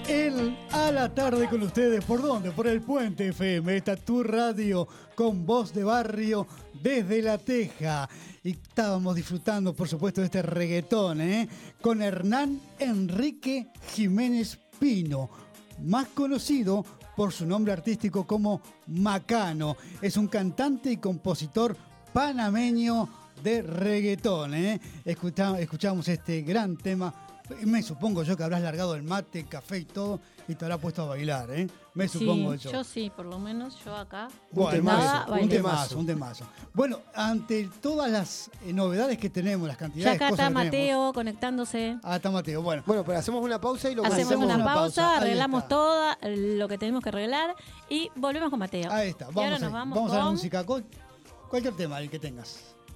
El A la Tarde con ustedes. ¿Por dónde? Por el Puente FM. Esta tu radio con voz de barrio desde La Teja. Y estábamos disfrutando, por supuesto, de este reggaetón, con Hernán Enrique Jiménez Pino, más conocido por su nombre artístico como Macano. Es un cantante y compositor panameño de reggaetón. Escuchamos este gran tema. Me supongo yo que habrás largado el mate, café y todo y te habrás puesto a bailar, Me supongo yo. Yo sí, por lo menos yo acá. Un temazo. Bueno, ante todas las novedades que tenemos, las cantidades ya acá de cosas está que Mateo tenemos. conectándose. Está Mateo, bueno. Bueno, pero hacemos una pausa y lo Hacemos una pausa, arreglamos todo todo lo que tenemos que arreglar y volvemos con Mateo. Ahí está, Y ahora vamos nos a vamos la con música, cualquier tema el que tengas.